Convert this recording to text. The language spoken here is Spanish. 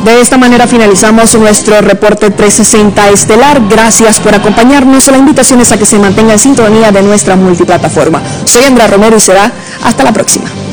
De esta manera finalizamos nuestro reporte 360 estelar. Gracias por acompañarnos. La invitación es a que se mantenga en sintonía de nuestra multiplataforma. Soy Andrea Romero y será hasta la próxima.